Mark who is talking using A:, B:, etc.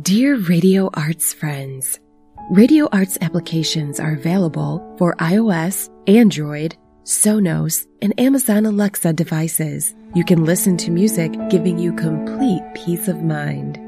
A: Dear Radio Arts friends, Radio Arts applications are available for iOS, Android, Sonos, and Amazon Alexa devices. You can listen to music giving you complete peace of mind.